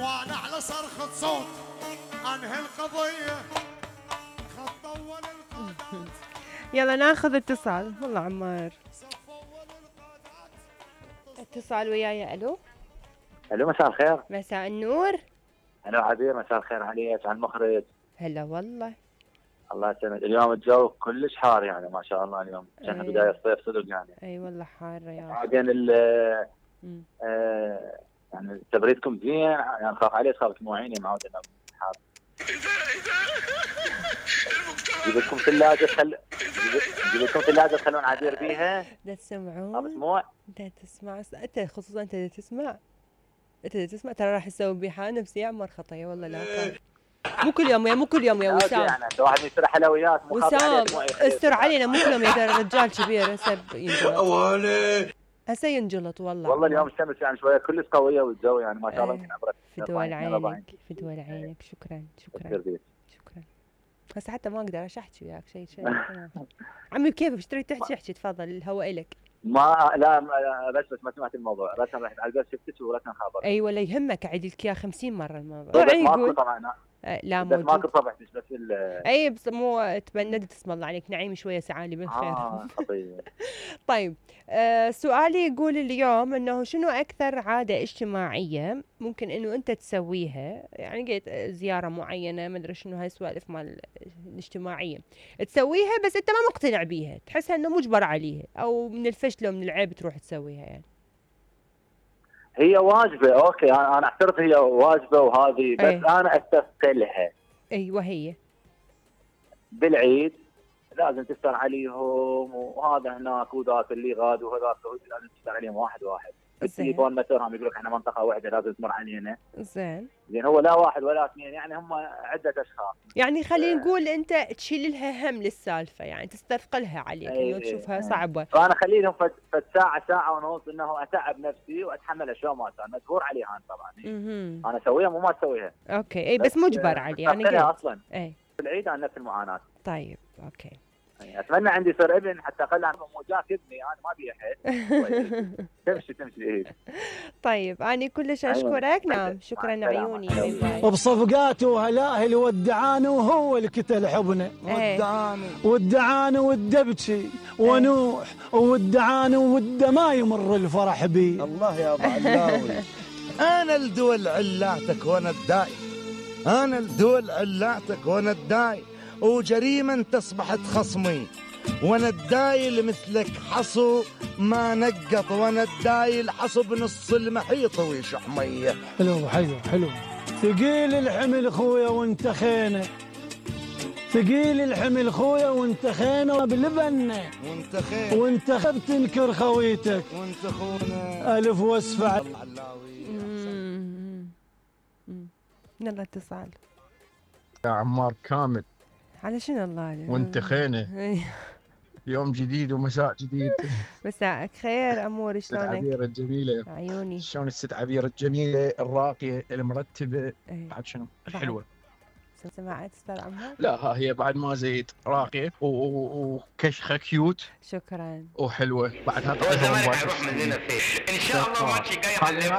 وانا على صرخة صوت انهي القضية خط اول القادات. يلا ناخذ اتصال. والله عمار اتصال وياي. الو الو مساء الخير. مساء النور. الو عبير مساء الخير عليك، على المخرج. هلا والله. الله يسلمك. اليوم الجو كلش حار يعني ما شاء الله اليوم كان أي. بداية الصيف صدق يعني. اي والله حارة يا بعدين يعني تبريدكم زين يعني خاف عليه خاف مواعيني معود انه حار. جيب لكم ثلاجة جيب لكم ثلاجة تخلون عبير بيها. دا تسمعون؟ مسموع؟ دا تسمع انت خصوصا انت دا تسمع. انت دا تسمع ترى راح تسوي بيها نفسي يا عمر خطيه والله لا كان. مو كل يوم يا وسام. يعني واحد يشتري حلويات مو خاف وسام عليه. استر علينا مو كل يوم يا ترى رجال كبير هسه ينجلط. هسه ينجلط والله. والله اليوم الشمس يعني شويه كلش قويه والجو يعني ما شاء الله يمكن ابرد. في دول عينك في دول عينك. شكرا. هسه حتى ما اقدر احكي وياك شيء عمي بكيفك ايش تريد تحكي تفضل الهواء الك. لا بس ما سمعت الموضوع رسم رحت على البث شفتك ورسم خبر. اي ولا يهمك اعيد لك اياه 50 مره الموضوع. ماكو طبعا. لا موجود. ماكو طبعتش بس اي بس مو تبندت اسم الله عليك نعيم شويه سعالي بالخير. طيب سؤالي يقول اليوم انه شنو اكثر عاده اجتماعيه ممكن انه انت تسويها يعني قلت زياره معينه ما ادري شنو هاي السوالف مال الاجتماعيه تسويها بس انت ما مقتنع بيها تحسها انه مجبر عليها او من الفشل ومن العيب تروح تسويها يعني. هي واجبه اوكي انا اعترف هي واجبه وهذه بس انا استثقلها. ايوه هي بالعيد لازم تستر عليهم وهذا هناك وذاك اللي غاد وهذاك لازم تستر عليهم واحد. بالتليفون مثلهم يقول لك احنا منطقه واحده لازم تمر علينا. زين هو لا واحد ولا اثنين يعني هم عده اشخاص. يعني خلينا نقول انت تشيل لها هم للسالفه يعني تستثقلها عليك انه تشوفها صعبه. فانا اخلي لهم فد ساعه ونص انه اتعب نفسي واتحمل اشياء ما صار مجبور عليها طبعا. انا اسويها مو ما اسويها. اوكي اي بس مجبر عليها يعني اصلا. اي بالعيد عن نفس المعاناه. طيب اوكي. اتمنى عندي يصير ابن حتى اقل عن مو جاك ابني انا ما ابي احد. تمشي. طيب انا كلش اشكرك. نعم شكرا عيوني. بصفقات وهلاهل ودعاني وهو اللي كتل حبنا. ودعاني والدبكي ونوح ودعاني وده ما يمر الفرح بي. الله يا ابو علاوي. انا الدول علاتك وانا الداي. انا الدول علاتك وانا الداي وجريمة انت اصبحت خصمي وانا الدايل مثلك حصو ما نقط وانا الدايل حصو بنص المحيط ويشح ميه. حلو ثقيل الحمل خويا وانت خينه. ثقيل الحمل خويا وانت خينه بلبنه وانت بتنكر خويتك وانت خونا الف واسفع. يلا اتصال يا عمار كامل. على شنو الله وانت خينه. يوم جديد ومساء جديد. مساءك خير امور شلونك؟ عبير الجميله عيوني شلون الست عبير الجميله الراقيه المرتبه. بعد شنو الحلوه. سمعت استاذ عمار؟ لا ها هي بعد ما زيد راقيه وكشخه كيوت. شكرا وحلوه بعدها. هو زمان حيروح مننا فيش ان شاء الله ما تشي جاي